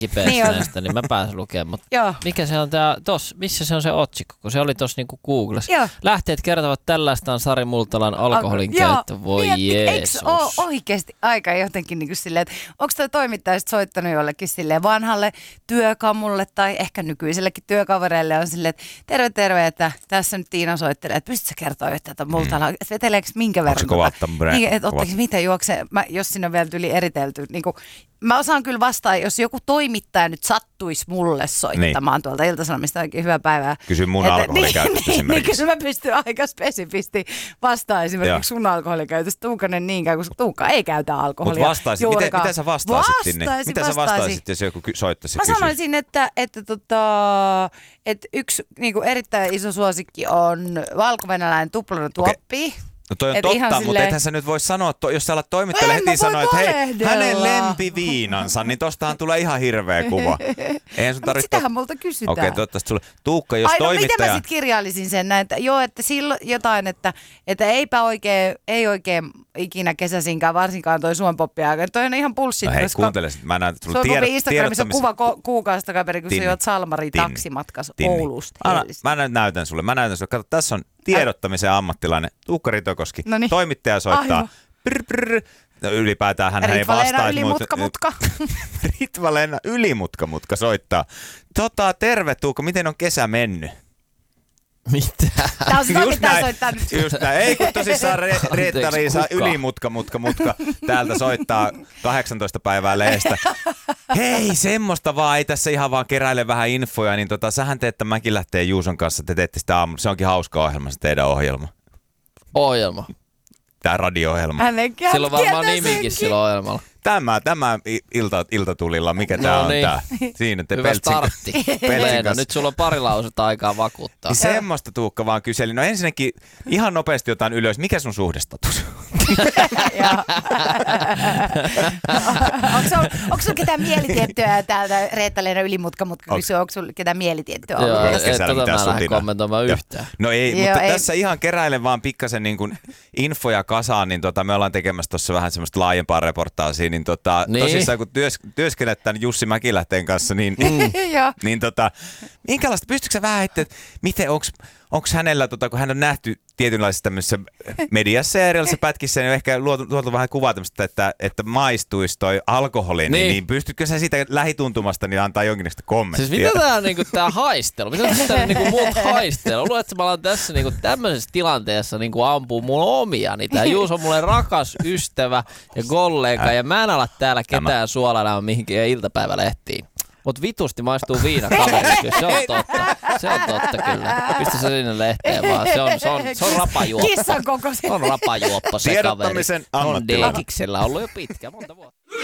kipeästä niin mä pääsin lukemaan. Mikä se on missä se on se otsikko, kun se oli tossa niinku Googlessa. Joo. Lähteet kertovat tällaista on Sari Multalan alkoholin käyttö. Voi Jeesus. Eikö ole oikeasti aika jotenkin niin kuin silleen, että onko toi toimittaja soittanut jollekin silleen vanhalle työkamulle tai ehkä nykyisellekin työkavereille on silleen, että terve, että tässä nyt Tiina soittelee, että pystytkö kertoa yhtä, että Multala, että veteleekö minkä verran? Että ottaisi mitä juoksee, jos sinne on vielä yli eritelty. Niin kuin, mä osaan kyllä vastaa, jos joku toimittaja nyt sattuisi mulle soittamaan tuolta Ilta-Sanomista oikein hyvää päivää. Kysy mun alkoholikäytöstä esimerkiksi. Niin, kyllä mä pystyn aika spesifisti vastaan esimerkiksi sun alkoholikäytöstä. Tuukkanen niinkään, koska Tuukka ei käytä alkoholia. Mutta vastaisit, miten sä vastaisit sinne? Mitä sä vastaisit, jos joku soittaisi ja mä sanoisin, että yksi niin kuin erittäin iso suosikki on valkovenäläinen tuplanotuoppi. No toi on totta, mutta ethän sä nyt voi sanoa, jos sä alat toimittajalle heti sanoa, että hei, hänen lempiviinansa, niin tostahan tulee ihan hirveä kuva. Sitähän multa kysytään. Okei, toivottavasti sulle. Tuukka, jos toimittaja... Miten mä sit kirjailisin sen näin, että joo, että silloin jotain, että ei oikein ikinä kesäsinkään, varsinkaan toi Suompoppi-aika. Toi on ihan bullshit. No hei, kuuntele, mä näen, että sulla Suompoppi Instagramissa on kuva kuukausista kaveri, kun sä juot Salmari taksimatkas Oulusta. Mä näytän sulle. Kato, tässä on tiedottamisen ammattilainen Tuukka Ritokoski. Noniin. Toimittaja soittaa. No, ylipäätään hän ei vastaisi. Ylimutka. Ritva-Leena Ylimutka soittaa. Terve Tuukka, miten on kesä mennyt? Mitä? Tää on sitä, mitä soittaa nyt. Just näin. Ei kun tosissaan Reetta-Liisa Ylimutka täältä soittaa 18 päivää lehdestä. Hei, semmoista vaan, ei tässä ihan vaan keräile vähän infoja, niin sähän teette Mäkin lähtee Juuson kanssa, te teette sitä aamulla. Se onkin hauska ohjelma, se teidän ohjelma. Ohjelma? Tää radio-ohjelma. Sillä on varmaan nimikin sillä ohjelmalla. Tämä iltatulilla, mikä tää on tää? Siinä te hyvä startti. Leena, nyt sulla on pari lausetta aikaa vakuuttaa. Niin semmoista Tuukka vaan kyseli. No ensinnäkin ihan nopeasti jotain ylös. Mikä sun suhdestatus? Onko sulla ketään mielitiettyä täältä Reetta-Leena Ylimutka kysyy, onko sulla ketään mielitiettyä ollut? Joo, mä lähden kommentoimaan yhtään. No ei, mutta tässä ihan keräilen vaan pikkasen niin kuin infoja kasaan, niin me ollaan tekemässä tuossa vähän semmoista laajempaa reportaasia, niin tosissaan kun työskennet tämän Jussi Mäkilähteen kanssa, niin minkälaista, pystytkö sä vähän että miten onko hänellä, kun hän on nähty tietynlaisessa tämmöisessä mediassa ja erilaisissa pätkissä, niin ehkä luotu vähän kuvaa tämmöistä, että maistuisi toi alkoholi, niin pystytkö sä siitä lähituntumasta niin antaa jonkinlaista kommenttia? Siis mitä tää on niinku tää haistelu? Mitä tää niinku muut haistelu? Luulet, että mä alan tässä niinku tämmöisessä tilanteessa niinku ampuu mulla omiani. Tää Juus on mulle rakas ystävä ja kollega ja mä en ala täällä ketään suolailemaan mihinkin iltapäivälehtiin. Mut vitusti maistuu viina kaveriksi, se on totta. Se on totta kyllä. Pistä se sinne lehteen vaan. Se on rapajuoppo. Kissan kokoiset. Se on rapajuoppo se kaveri. Tiedottamisen ammattilainen. On Dekiksellä ollut jo monta vuotta.